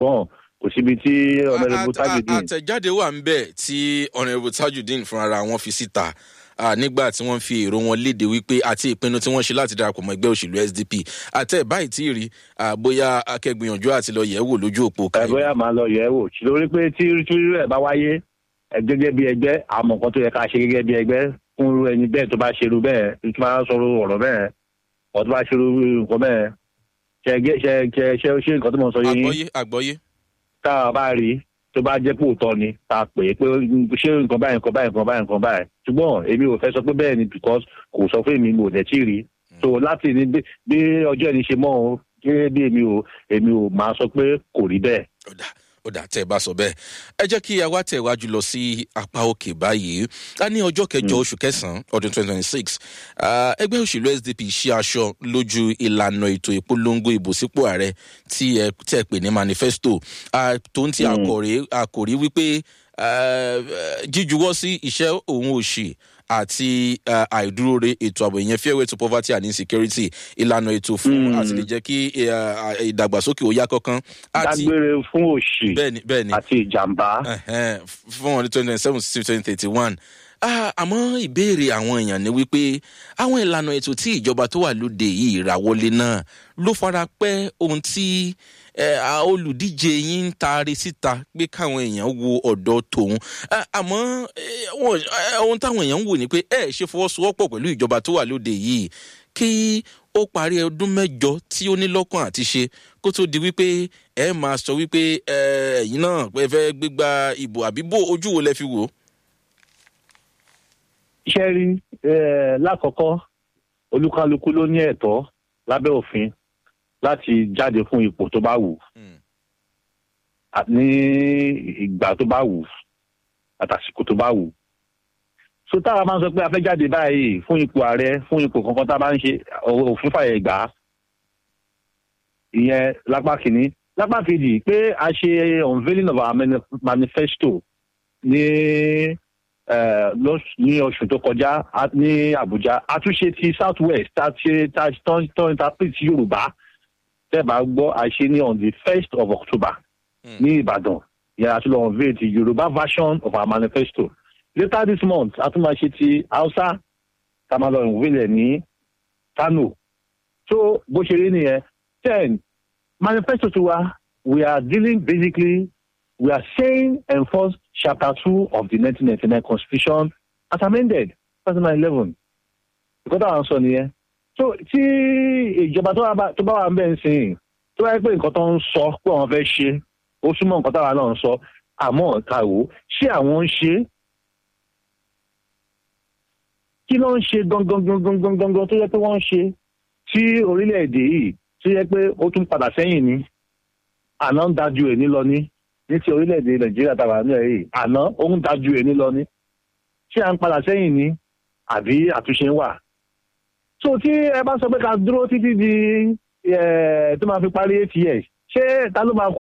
wọn kò síbi tí Honourable Tajudeen. àtẹ̀jáde wà ń bẹ̀ tí Honourable Tajudeen fúnra wọn fi síta nígbà tí wọ́n fi èrò wọn léde wípé àti ìpinnu tí wọ́n ṣe láti darapọ̀ mọ́ ẹgbẹ́ òṣèlú SDP àtẹ̀ báyìí tí ì rí bóyá akẹgbìyànjú àti lọ yẹ̀ wò lójú òpó kan. bóyá máa lọ yẹ̀ wò lórí pé tí rẹ̀ bá wáyé gẹ́gẹ́ bí ẹgbẹ́ àmọ́ nǹkan tó yẹ ká ṣe gẹ́gẹ́ bí ẹgbẹ́ fún ẹni bẹ́ẹ̀ tó bá ṣerú bẹ́ẹ̀ tó bá sọ̀rọ̀ ọ̀rọ̀ bẹ́ẹ̀ ọ̀ tó bá ṣerú nǹkan bẹ́ẹ̀ ṣe nǹkan tó mọ̀ sọ yìí. àgbọ́yé. tá a bá rí tó bá jẹ́ pé òótọ́ ni ta pè é pé ṣé nǹkan báyìí ṣùgbọ́n èmi ò fẹ́ sọ pé bẹ́ẹ̀ ni because kò sọ fún èmi mo dẹ̀ tí rí so láti ní bí ọjọ́ ẹni ṣe mọ́ ọ gẹ́gẹ́ bí èmi ò máa sọ pé kò rí bẹ́ẹ̀. ó dà tẹ́ ẹ bá sọ bẹ́ẹ̀ ẹ jẹ́ kí a wá tẹ̀ wájú lọ sí apá òkè báyìí a ní ọjọ́ kẹjọ oṣù kẹsàn-án ọdún 2026 ẹgbẹ́ òṣèlú SDP ṣí aṣọ lójú ìlànà ètò ìpolongo ìbò sípò ààrẹ tí ẹ pè ní manifesto tó ń ti àkòrí wípé jíjuwọ́ sí iṣẹ́ òun òṣì àti àìdúróore ètò ààbò ìyẹn farewell to poverty and insecurity ìlànà ètò fún àti lè jẹ́ kí ìdàgbàsókè ó yá kánkán. dágbére fún òṣì àti ìjàmbá. fún ọdún 2027-2031 àmọ́ ìbéèrè àwọn èèyàn ni wípé àwọn ìlànà ètò tí ìjọba tó wà lóde yìí ìràwọlé náà ló fara pẹ́ ohun tí olùdíje yín ń taari síta pé káwọn èèyàn wo ọ̀dọ̀ tòun àmọ́ ohun táwọn èèyàn ń wò ni pé ṣe fọwọ́sowọ́pọ̀ pẹ̀lú ìjọba tó wà lóde yìí kí ó parí ọdún 8 tí ó ní lọ́kàn àti ṣe kó tó di wípé máa sọ wípé ẹ̀yin náà pé fẹ́ gbégbá ìbò àbí bó ojú wo lẹ fi wò ó. iṣẹ́ rí lákọ̀ọ́kọ́ olúkálukú ló ní ẹ̀tọ́ lábẹ́ òfin láti jáde fún ipò tó bá wù ní ìgbà tó bá wù àtàsìkò tó bá wù. so táwa máa ń sọ pé a fẹ́ jáde báyìí fún ipò ààrẹ fún ipò kankan tá a bá ń ṣe òfin fàyè gbà á ìyẹn lápá kìíní. lápá kejì pé a ṣe unveiling of our manifesto ní oṣù tó kọjá ní Àbújá àtúnṣe ti South West tó interpret Yorùbá tẹ́ẹ̀bá gbọ́ àṣẹ ní on the 1st of October ní Ìbàdàn yẹn àti lọ unveil ti Yorùbá version of our manifesto. Later this month a tún máa ṣe ti Hausa tá a máa lọ unveil ẹ̀ ní Kano. So bó ṣe rí nìyẹn. Then manifesto tiwa we are dealing basically we are saying enforce Chapter 2 of the 1999 Constitution as amended 2011. Ìkọ́tà àwọn sọ nìyẹn. So tí ìjọba tó bá wà ń bẹ̀ ń sìn tó bá yẹ pé nǹkan tó ń sọ pé àwọn fẹ́ ṣe ó súnmọ́ nǹkan táwa náà ń sọ àmọ́ ọ̀ka wò ṣé àwọn ń ṣe kí ló ń ṣe gangan tó yẹ pé wọ́n ń ṣe tí orílẹ̀-èdè yìí tó yẹ pé ó tún padà sẹ́yìn ni àná ń dájú ẹ̀ nílọ ní ti orílẹ̀-èdè Nàìjíríà tàbí àná yìí àná ó ń dájú ẹ̀ nílọ ní ṣé à ń padà sẹ́yìn ni àbí àtúnṣe ń wà. So tí ẹ bá sọ pé ká dúró títí di tó máa fi parí 8 years ṣé ta ló máa